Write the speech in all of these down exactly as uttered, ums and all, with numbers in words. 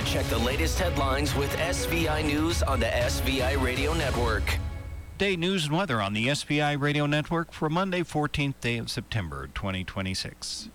Check the latest headlines with S V I News on the S V I Radio Network. Day news and weather on the S V I Radio Network for Monday, fourteenth day of September, twenty twenty-six.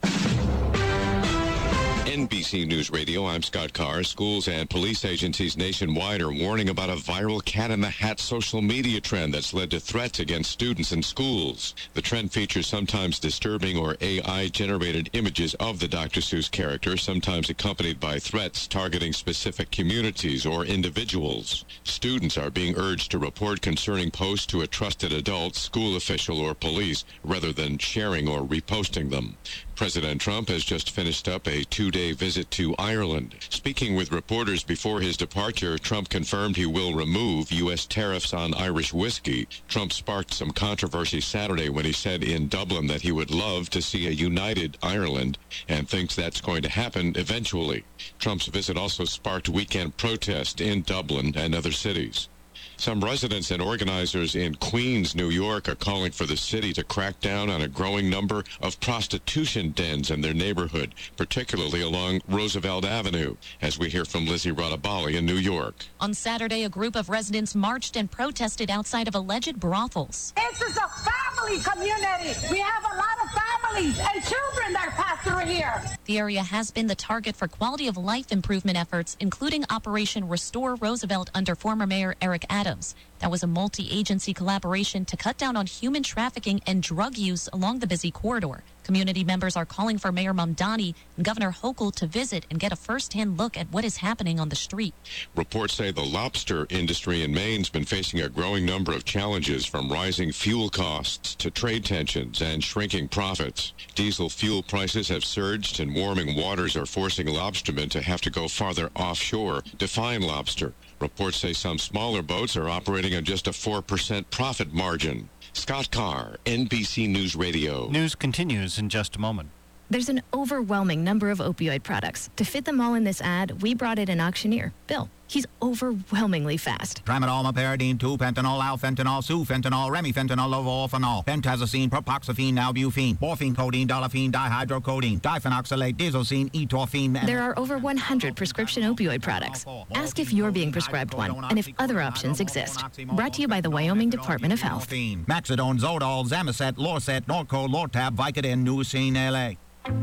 N B C News Radio, I'm Scott Carr. Schools and police agencies nationwide are warning about a viral cat-in-the-hat social media trend that's led to threats against students in schools. The trend features sometimes disturbing or A I-generated images of the Doctor Seuss character, sometimes accompanied by threats targeting specific communities or individuals. Students are being urged to report concerning posts to a trusted adult, school official, or police, rather than sharing or reposting them. President Trump has just finished up a two-day visit to Ireland. Speaking with reporters before his departure, Trump confirmed he will remove U S tariffs on Irish whiskey. Trump sparked some controversy Saturday when he said in Dublin that he would love to see a united Ireland and thinks that's going to happen eventually. Trump's visit also sparked weekend protest in Dublin and other cities. Some residents and organizers in Queens, New York, are calling for the city to crack down on a growing number of prostitution dens in their neighborhood, particularly along Roosevelt Avenue, as we hear from Lizzie Radabali in New York. On Saturday, a group of residents marched and protested outside of alleged brothels. This is a family community. We have a lot of families and children that pass through here. The area has been the target for quality of life improvement efforts, including Operation Restore Roosevelt under former Mayor Eric Adams. That was a multi-agency collaboration to cut down on human trafficking and drug use along the busy corridor. Community members are calling for Mayor Mamdani and Governor Hochul to visit and get a first-hand look at what is happening on the street. Reports say the lobster industry in Maine's been facing a growing number of challenges, from rising fuel costs to trade tensions and shrinking profits. Diesel fuel prices have surged, and warming waters are forcing lobstermen to have to go farther offshore to find lobster. Reports say some smaller boats are operating on just a four percent profit margin. Scott Carr, N B C News Radio. News continues in just a moment. There's an overwhelming number of opioid products. To fit them all in this ad, we brought in an auctioneer, Bill. He's overwhelmingly fast. Tramadol, meperidine, two pentanol, alfentanol, sufentanol, remifentanol, levoorphanol, pentazocine, propoxyphene, nalbuphine, morphine, codeine, dolafine, dihydrocodeine, diphenoxylate, disocine, etorphine. There are over one hundred prescription opioid products. Ask if you're being prescribed one and if other options exist. Brought to you by the Wyoming Department of Health. Maxidone, Zodol, Zamiset, Lorcet, Norco, Lortab, Vicodin, Nucine, L A.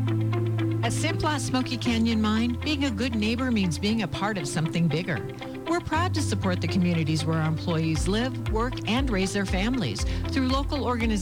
At Simplot Smoky Canyon Mine, being a good neighbor means being a part of something bigger. We're proud to support the communities where our employees live, work, and raise their families through local organizations